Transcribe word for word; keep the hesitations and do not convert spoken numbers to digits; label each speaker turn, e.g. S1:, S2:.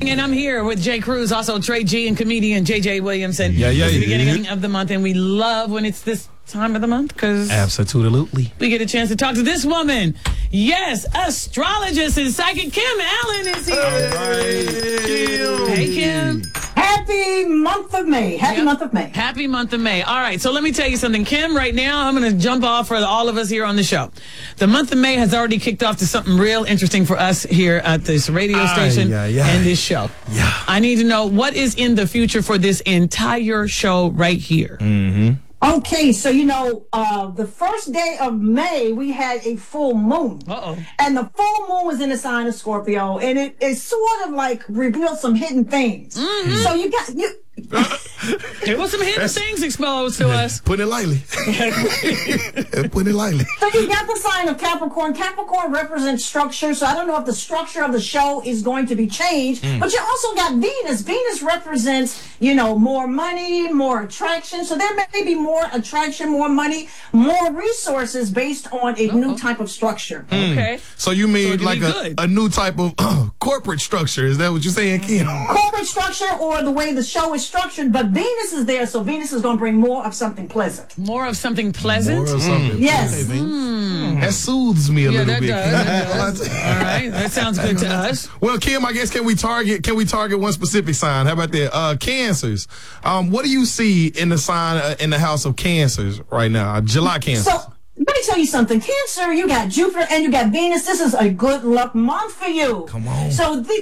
S1: morning, and I'm here with Jay Cruz, also Trey G, and comedian J J Williamson.
S2: Yeah, yeah,
S1: It's the
S2: yeah,
S1: beginning
S2: yeah.
S1: of the month, and we love when it's this time of the month because
S2: Absolutely.
S1: we get a chance to talk to this woman. Yes, astrologist and psychic Kim Allen is here.
S2: All right.
S1: Hey, Kim.
S3: Happy month of May. Happy
S1: Yep.
S3: month of May.
S1: Happy month of May. All right, so let me tell you something. Kim, right now, I'm going to jump off for all of us here on the show. The month of May has already kicked off to something real interesting for us here at this radio station
S2: Aye, aye, aye.
S1: and this show.
S2: Yeah.
S1: I need to know what is in the future for this entire show right here.
S2: Mm-hmm.
S3: Okay, so you know, uh, the first day of May, we had a full moon.
S1: Uh-oh.
S3: And the full moon was in the sign of Scorpio, and it, it sort of like revealed some hidden things.
S1: Mm-hmm.
S3: So you got, you,
S1: There was some hidden things exposed to us.
S2: Put it lightly. Put it lightly.
S3: so you got the sign of Capricorn. Capricorn represents structure, so I don't know if the structure of the show is going to be changed, but you also got Venus. Venus represents, you know, more money, more attraction, so there may be more attraction, more money, more resources based on a new type of structure.
S1: Okay.
S2: So you mean
S1: So it can
S2: like
S1: be
S2: a,
S1: good.
S2: a new type of uh, corporate structure? Is that what you're saying, Kim?
S3: Corporate structure or the way the show is structured, but Venus is there, so Venus is going to bring more of something pleasant.
S1: More of something pleasant?
S2: More or something.
S3: Yes.
S2: Okay, Venus. That soothes me a
S1: Yeah,
S2: little
S1: that
S2: bit.
S1: does. That does. All right. That sounds good to us.
S2: Well, Kim, I guess can we target can we target one specific sign? How about that? Uh, cancers. Um, what do you see in the sign uh, in the house of Cancers right now? Uh, July Cancers.
S3: So let me tell you something. Cancer, you got Jupiter and you got Venus. This is a good luck month for you.
S2: Come on.
S3: So the